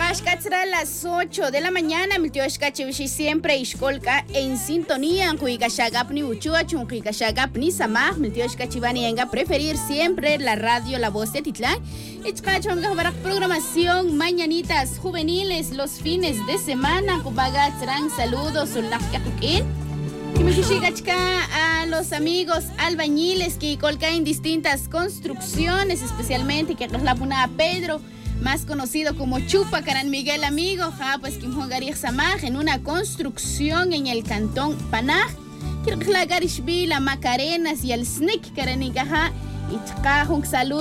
Hasta las 8 de la mañana, mi tío Escachivishi siempre Ishkolka en sintonía, Kuika Shagapni Uchua, Chunquika Shagapni Samah, mi tío Escachivani enga preferir siempre la radio La Voz de Titlán. Ichkachonga para programación mañanitas juveniles los fines de semana, Kubaga Trang, saludos, Sulakyakukin. Y me a los amigos albañiles que colcan en distintas construcciones, especialmente que la puna a Pedro, más conocido como Chupa Caran Miguel Amigo, pues que Samaj en una construcción en el cantón Panaj, que la Garishvila, Macarenas y el Snick Caranigaja, y un saludo.